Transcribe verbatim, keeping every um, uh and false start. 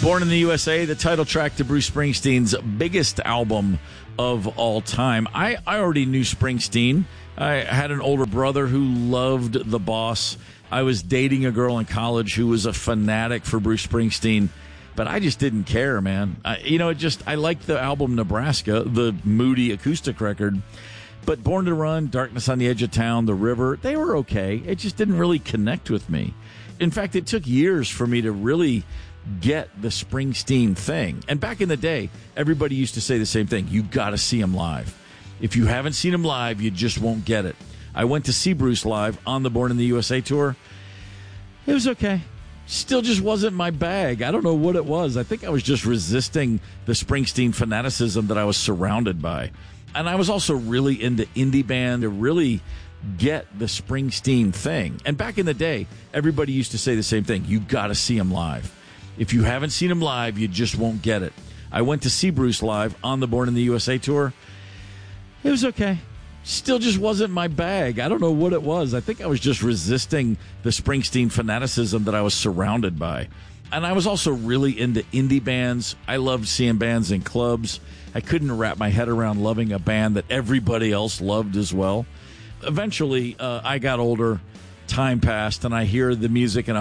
Born in the U S A, the title track to Bruce Springsteen's biggest album of all time. I, I already knew Springsteen. I had an older brother who loved The Boss. I was dating a girl in college who was a fanatic for Bruce Springsteen, but I just didn't care, man. I, you know, it just I liked the album Nebraska, the moody acoustic record. But Born to Run, Darkness on the Edge of Town, The River, they were okay. It just didn't really connect with me. In fact, it took years for me to really get the Springsteen thing. And back in the day, everybody used to say the same thing. You got to see him live. If you haven't seen him live, you just won't get it. I went to see Bruce live on the Born in the U S A tour. It was okay. Still just wasn't my bag. I don't know what it was. I think I was just resisting the Springsteen fanaticism that I was surrounded by. And I was also really into indie band to really get the Springsteen thing. And back in the day, everybody used to say the same thing. You got to see him live. If you haven't seen him live, you just won't get it. I went to see Bruce live on the Born in the U S A tour. It was okay. Still just wasn't my bag. I don't know what it was. I think I was just resisting the Springsteen fanaticism that I was surrounded by. And I was also really into indie bands. I loved seeing bands in clubs. I couldn't wrap my head around loving a band that everybody else loved as well. Eventually, uh, I got older, time passed, and I hear the music and